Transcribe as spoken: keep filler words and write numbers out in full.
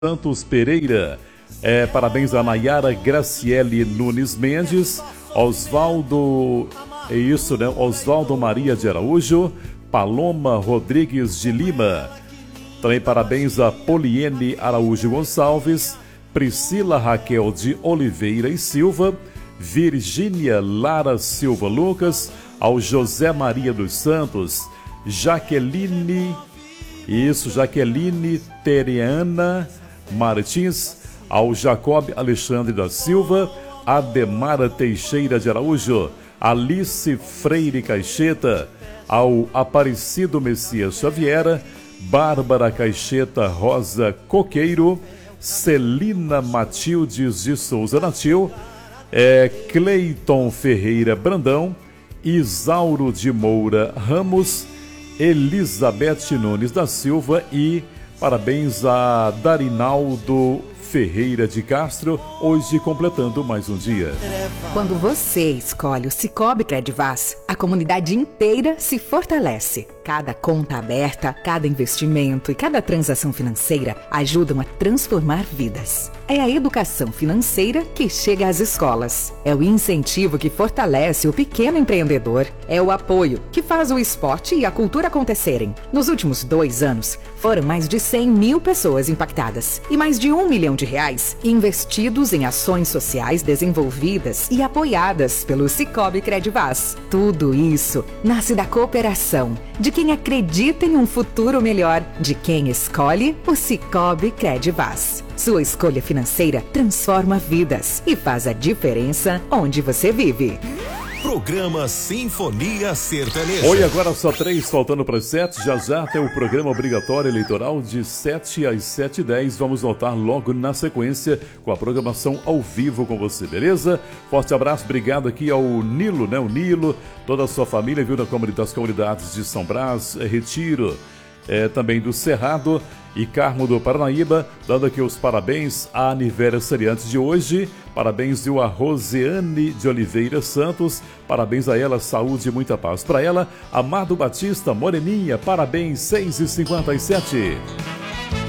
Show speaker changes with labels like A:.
A: Santos Pereira. É, parabéns a Nayara Graciele Nunes Mendes, Osvaldo, é isso, né? Osvaldo Maria de Araújo, Paloma Rodrigues de Lima. Também parabéns a Poliene Araújo Gonçalves, Priscila Raquel de Oliveira e Silva, Virgínia Lara Silva Lucas, ao José Maria dos Santos, Jaqueline, isso, Jaqueline Teriana Martins, ao Jacob Alexandre da Silva, Ademara Teixeira de Araújo, Alice Freire Caixeta, ao Aparecido Messias Xaviera, Bárbara Caixeta Rosa Coqueiro, Celina Matildes de Souza Natil, é, Cleiton Ferreira Brandão, Isauro de Moura Ramos, Elizabeth Nunes da Silva e parabéns a Darinaldo Ferreira de Castro, hoje completando mais um dia.
B: Quando você escolhe o Sicoob Credivaz, a comunidade inteira se fortalece. Cada conta aberta, cada investimento e cada transação financeira ajudam a transformar vidas. É a educação financeira que chega às escolas. É o incentivo que fortalece o pequeno empreendedor. É o apoio que faz o esporte e a cultura acontecerem. Nos últimos dois anos, foram mais de cem mil pessoas impactadas e mais de um milhão de reais investidos em ações sociais desenvolvidas e apoiadas pelo Sicoob Credivaz. Tudo isso nasce da cooperação, de quem acredita em um futuro melhor, de quem escolhe o Sicoob Credivaz. Sua escolha financeira transforma vidas e faz a diferença onde você vive.
C: Programa Sinfonia Sertaneja.
A: Oi, agora só três, faltando para as sete. Já já tem o programa obrigatório eleitoral de sete às sete e dez. Vamos voltar logo na sequência com a programação ao vivo com você, beleza? Forte abraço, obrigado aqui ao Nilo, né? O Nilo, toda a sua família, viu, na comunidade, das comunidades de São Brás, Retiro, é, também do Cerrado e Carmo do Paranaíba, dando aqui os parabéns à aniversariante de hoje. Parabéns a Rosiane de Oliveira Santos, parabéns a ela, saúde e muita paz para ela. Amado Batista Moreninha, parabéns, seis e cinquenta e sete.